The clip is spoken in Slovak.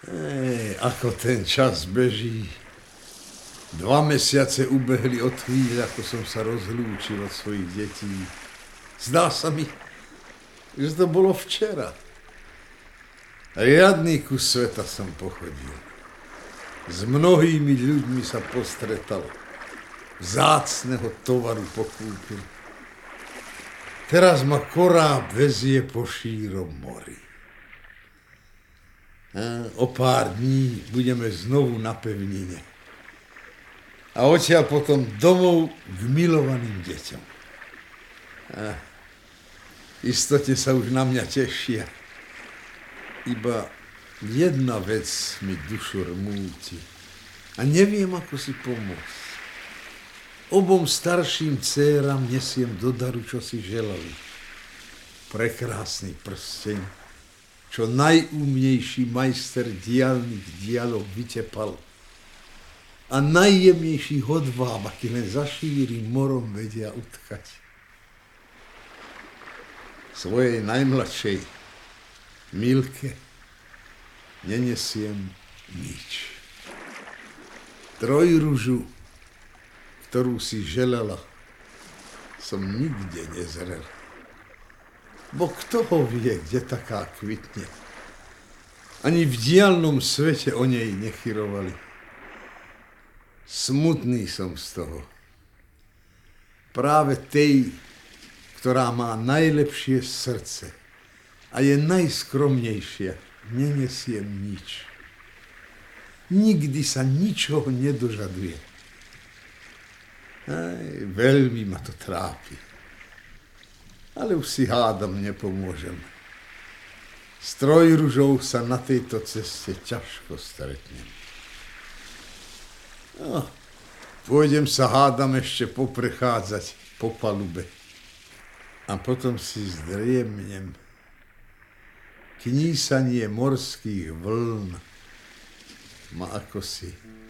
Ako ten čas beží. 2 mesiace ubehli od chvíle, ako som sa rozlúčil od svojich detí. Zdá sa mi, že to bolo včera. Riadny kus sveta som pochodil. S mnohými ľuďmi sa postretal. Vzácneho tovaru pokúpil. Teraz ma koráb vezie po šírom mori. O pár dní budeme znovu na pevnine. A odtiaľ potom domov k milovaným deťom. Istote sa už na mňa tešia. Iba jedna vec mi dušu rmúti. A neviem, ako si pomôcť. Obom starším dcéram nesiem do daru, čo si želali. Prekrásny prsteň, čo najúmnejší majster dialných dialov vytepal. A najjemnejší hodváb, aký len zašíri morom vedia utkať. Svojej najmladšej Milke nenesiem nič. Trojružu, ktorú si želala, som nikde nezrel. Bo kto ho vie, kde taká kvitne? Ani v diaľnom svete o nej nechyrovali. Smutný som z toho. Práve tej, ktorá má najlepšie srdce a je najskromnejšia, nenesiem nič. Nikdy sa ničoho nedožaduje. Veľmi ma to trápi. Ale už si hádam nepomôžem. S trojružou sa na tejto ceste ťažko stretnem. Pôjdem sa hádam ešte poprechádzať po palube. A potom si zdriemnem. Knísanie morských vln ma akosi